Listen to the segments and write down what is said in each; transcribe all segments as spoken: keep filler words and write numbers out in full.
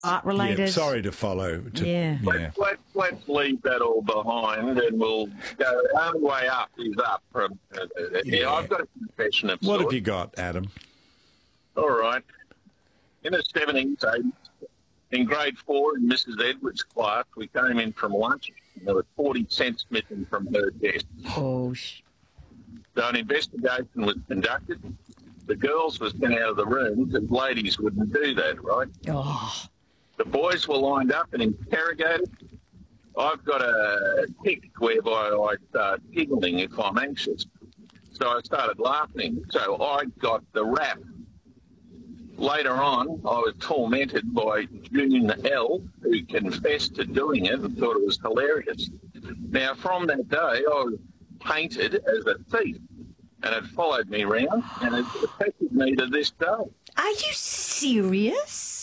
art related. Yeah, sorry to follow. To, Yeah. yeah. Let's, let's, let's leave that all behind and we'll go. The only way up is up. From, uh, yeah. Yeah. I've got a confession of What sorts. have you got, Adam? All right. In the seventies, eighties, in grade four in Missus Edwards' class, we came in from lunch and there was forty cents missing from her desk. Oh, sh- So an investigation was conducted. The girls were sent out of the room because ladies wouldn't do that, right? oh. The boys were lined up and interrogated. I've got a tick whereby I start giggling if I'm anxious. So I started laughing. So I got the rap. Later on, I was tormented by June L, who confessed to doing it and thought it was hilarious. Now, from that day, I was painted as a thief, and it followed me around, and it affected me to this day. Are you serious?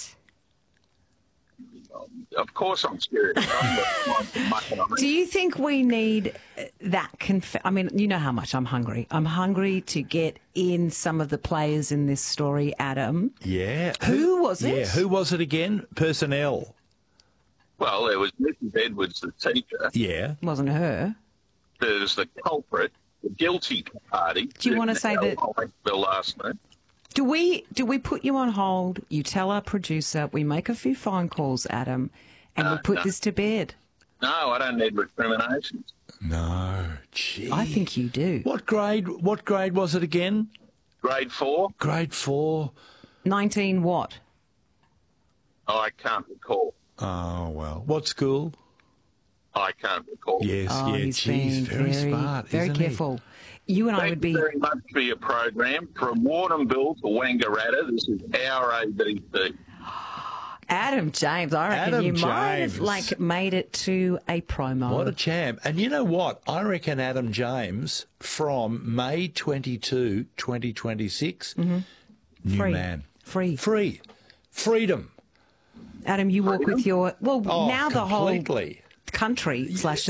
Of course I'm serious. I'm not mucking on it. Do you think we need that? Conf- I mean, you know how much I'm hungry. I'm hungry to get in some of the players in this story, Adam. Yeah. Who was it? Yeah, who was it again? Personnel. Well, there was Missus Edwards, the teacher. Yeah. Wasn't her. There's the culprit, the guilty party. Do you want to say L, that- I like the last name. Do we do we put you on hold? You tell our producer. We make a few phone calls, Adam, and No, we put no. this to bed. No, I don't need recriminations. No. Gee. I think you do. What grade? What grade was it again? Grade four, Grade four. Nineteen what? I can't recall. Oh well. What school? I can't recall. Yes. Oh, yeah. he's Geez, being very, very, smart. very isn't he? careful. You and I Thank would be. you very much for your program. From Warrnambool to Wangaratta, this is our A B C. Adam James, I reckon Adam you might have James. like made it to a promo. What a champ. And you know what? I reckon Adam James from May twenty-second, twenty twenty-six, new Free. man. Free. Free. Freedom. Adam, you walk with your well Oh, now the whole completely. country slash